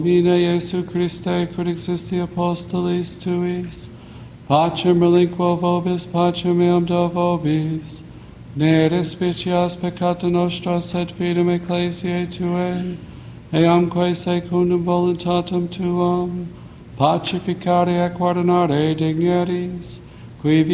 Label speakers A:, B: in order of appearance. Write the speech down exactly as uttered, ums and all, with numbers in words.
A: Mine Jesu Christe, quid existi apostolis tuis, pacem relinquo vobis, pacem meam do vobis, ne despicias peccata nostra, sed fidem ecclesiae tuae, eamque secundum voluntatem tuam, pacificare et guardinare dignities, qui